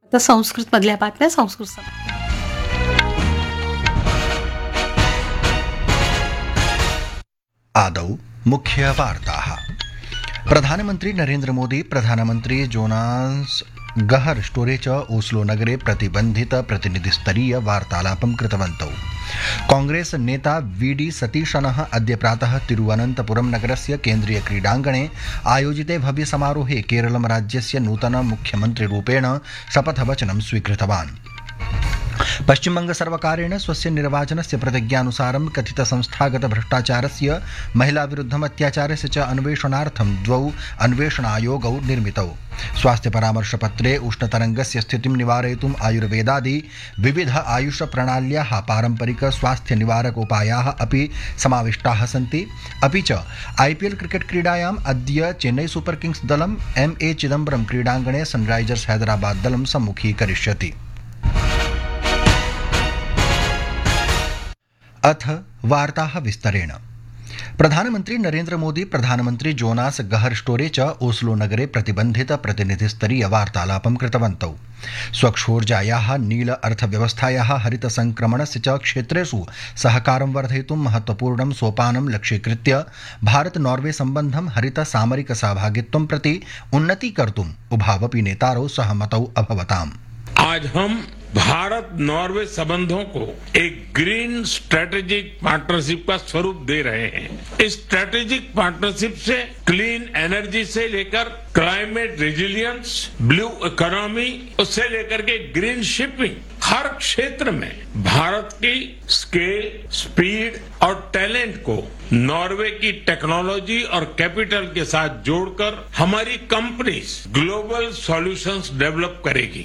तर संस्कृतमधल्या बातम्या संस्कृत सभा. आदौ मुख्यवार्ताः. प्रधानमन्त्री नरेन्द्र मोदी प्रधानमन्त्री जोनास गहर स्टोरे च ओस्लो नगरे प्रतिबन्धित प्रतिनिधिस्तरीय वार्तालापं कृतवन्तौ. कांग्रेस नेता वीडी सतीशनः अद्य प्रातः तिरुवनन्तपुरम नगरस्य केन्द्रीय क्रीडाङ्गणे आयोजिते भव्य समारोहे केरलं राज्यस्य नूतन मुख्यमन्त्रिरूपेण शपथवचनं स्वीकृतवान्. पश्चिमबंग सर्वकारेण स्वस्य निर्वाचनस्य प्रतिज्ञानुसारं कथित संस्थागत भ्रष्टाचारस्य महिलाविरुद्धम् अत्याचारस्य च अन्वेषणार्थं द्वौ अन्वेषणायोगौ निर्मितौ. स्वास्थ्य परामर्शपत्रे उष्णतरङ्गस्य स्थितिं निवारयितुम् आयुर्वेदादि विविध आयुष प्रणाल्याः पारम्परिक स्वास्थ्य निवारक उपायाः अपि समाविष्टाः सन्ति. अपि च IPL क्रिकेट क्रीडायाम् अद्य चेन्नई सुपर किंग्स दलं MA चिदम्बरम क्रीडाङ्गणे सनराइजर्स हैदराबाद दलं सम्मुखीकरिष्यति. अथ वार्ताः विस्तरेण. प्रधानमन्त्री नरेन्द्र मोदी प्रधानमन्त्री जोनास गहर स्टोरे च ओस्लो नगरे प्रतिबन्धित प्रतिनिधिस्तरीय वार्तालापं कृतवन्तौ. स्वक्षोर्जायाः नील अर्थव्यवस्थायाः हरित संक्रमणस्य च क्षेत्रेषु सहकारं वर्धयितुं महत्वपूर्णं सोपानं लक्ष्यीकृत्य भारत नॉर्वे सम्बन्धं हरित सामरिक सहभागित्वं प्रति उन्नतीकर्तुम् उभावपि नेतारौ सहमतौ अभवताम्. आज हम भारत नॉर्वे संबंधों को एक ग्रीन स्ट्रेटेजिक पार्टनरशिप का स्वरूप दे रहे हैं. इस स्ट्रेटेजिक पार्टनरशिप से क्लीन एनर्जी से लेकर क्लाइमेट रेजिलियंस, ब्लू इकोनॉमी, उससे लेकर के ग्रीन शिपिंग, हर क्षेत्र में भारत की स्केल, स्पीड और टैलेंट को नॉर्वे की टेक्नोलॉजी और कैपिटल के साथ जोड़कर हमारी कंपनीज ग्लोबल सॉल्यूशंस डेवलप करेगी.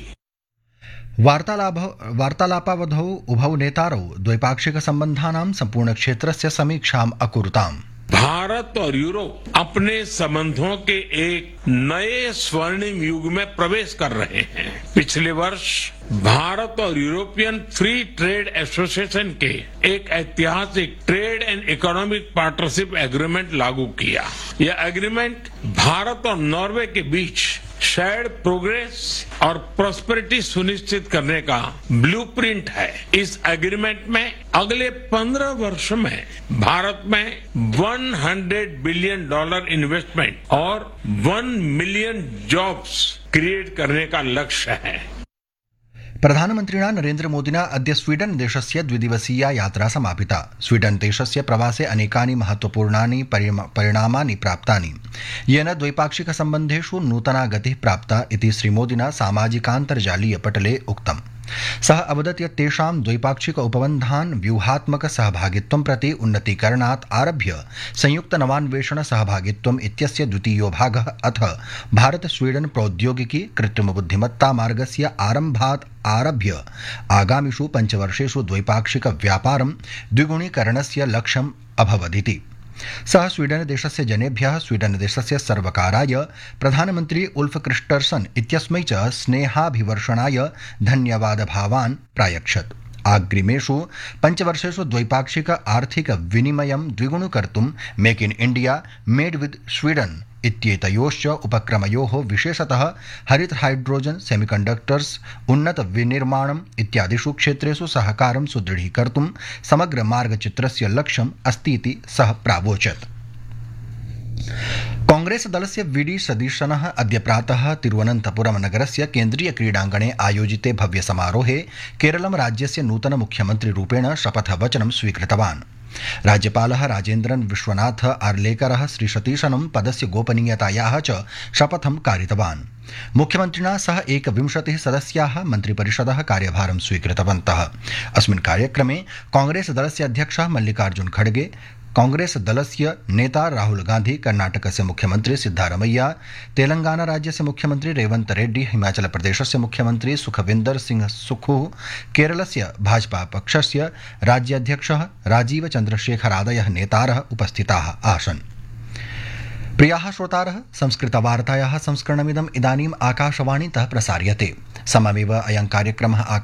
वार्तालापावधौ उभौ नेतारौ द्वैपाक्षिक सम्बन्धानां सम्पूर्णक्षेत्रस्य समीक्षाम् अकुरुताम्. भारत और यूरोप अपने संबंधों के एक नए स्वर्णिम युग में प्रवेश कर रहे हैं. पिछले वर्ष भारत और यूरोपियन फ्री ट्रेड एसोसिएशन के एक ऐतिहासिक trade and economic partnership agreement लागू किया. यह एग्रीमेंट भारत और नॉर्वे के बीच शेयर्ड प्रोग्रेस और प्रॉस्पेरिटी सुनिश्चित करने का ब्लूप्रिंट है. इस एग्रीमेंट में अगले 15 वर्ष में भारत में $100 बिलियन इन्वेस्टमेंट और 1 मिलियन जॉब्स क्रिएट करने का लक्ष्य है. प्रधानमन्त्रिणा नरेन्द्र मोदिना अद्य स्वीडन देशस्य द्विदिवसीया यात्रा समापिता. स्वीडन देशस्य प्रवासे अनेकानि महत्वपूर्णानि परिणामानि प्राप्तानि, येन द्वैपाक्षिक सम्बन्धेषु नूतना गतिः प्राप्ता इति श्रीमोदिना सामाजिकान्तर्जालीय पटले उक्तम्. सः अवदत् यत् तेषां द्वैपाक्षिक उपबन्धान् व्यूहात्मक सहभागित्वं प्रति उन्नतीकरणात् आरभ्य संयुक्त नवान्वेषण सहभागित्वम् इत्यस्य द्वितीयो भागः अथ भारत स्वीडन प्रौद्योगिकी कृत्रिम बुद्धिमत्ता मार्गस्य आरम्भात् आरभ्य आगामिषु 5 वर्षेषु द्वैपाक्षिक व्यापारं द्विगुणीकरणस्य लक्ष्यम् अभवदिति. सः स्वीडन देशस्य जनेभ्यः स्वीडन देशस्य सर्वकाराय प्रधानमन्त्री उल्फ क्रिस्टर्सन इत्यस्मै च स्नेहाभिवर्षणाय धन्यवादभावान् प्रायच्छत्. आग्रिमेषु 5 वर्षेषु द्वैपाक्षिक आर्थिक विनिमयं द्विगुणीकर्तुं make in India made with Sweden इत्येतयोश्च उपक्रमयोः विशेषतः हरित हाइड्रोजन, सेमीकंडक्टर्स, उन्नत विनिर्माणम् इत्यादिषु क्षेत्रेषु सहकारं सुदृढीकर्तुं समग्र मार्गचित्रस्य लक्ष्यम् अस्तीति सः प्रावोचत्. कांग्रेस दलस्य वीडी सतीशनः अद्य प्रातः तिरुवनन्तपुरम नगरस्य केन्द्रीय क्रीडाङ्गणे आयोजिते भव्य समारोहे केरलं राज्यस्य नूतन मुख्यमन्त्रिरूपेण शपथवचनं स्वीकृतवान्. राज्यपालः राजेन्द्रन विश्वनाथ आर्लेकरः श्रीसतीशनं पदस्य गोपनीयतायाः च शपथं कारितवान्. मुख्यमन्त्रिणा सह 21 सदस्याः मन्त्रिपरिषदः कार्यभारं स्वीकृतवन्तः. अस्मिन् कार्यक्रमे कांग्रेस दलस्य अध्यक्षः मल्लिकार्जुन खड़गे, कांग्रेस दलस्य नेता राहुल गांधी, कर्नाटकस्य मुख्यमन्त्री सिद्धारमैया, तेलंगाना राज्यस्य मुख्यमन्त्री रेवंत रेड्डी, हिमाचल प्रदेशस्य मुख्यमन्त्री सुखविन्दर सिंह सुक्खु, केरलस्य भाजपा पक्षस्य राज्याध्यक्षः राजीव चन्द्रशेखरादयः नेतारः उपस्थिताः आसन्. प्रियाः श्रोतारः, संस्कृतवार्तायाः संस्करणमिदम् इदानीम् आकाशवाणीतः प्रसार्यते. सममेव अयं कार्यक्रमः